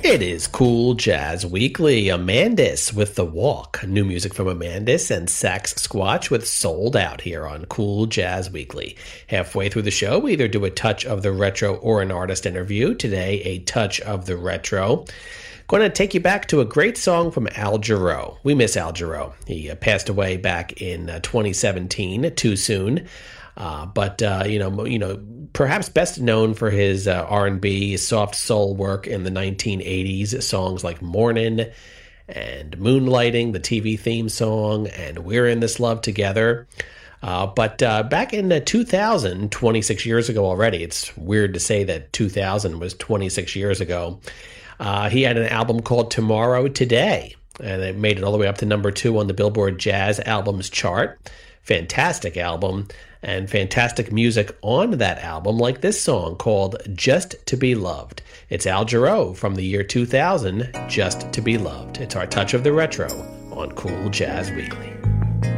It is Cool Jazz Weekly. Amandis with The Walk. New music from Amandis and Sax Squatch with Sold Out here on Cool Jazz Weekly. Halfway through the show, we either do a touch of the retro or an artist interview. Today, a touch of the retro. Going to take you back to a great song from Al Jarreau. We miss Al Jarreau. He passed away back in 2017, too soon. But perhaps best known for his R&B soft soul work in the 1980s, songs like Mornin' and Moonlighting, the TV theme song, and We're in This Love Together. But back in 2000, 26 years ago already, it's weird to say that 2000 was 26 years ago, he had an album called Tomorrow Today, and it made it all the way up to number 2 on the Billboard Jazz Albums chart. Fantastic album. And fantastic music on that album, like this song called Just to Be Loved. It's Al Jarreau from the year 2000, Just to Be Loved. It's our touch of the retro on Cool Jazz Weekly.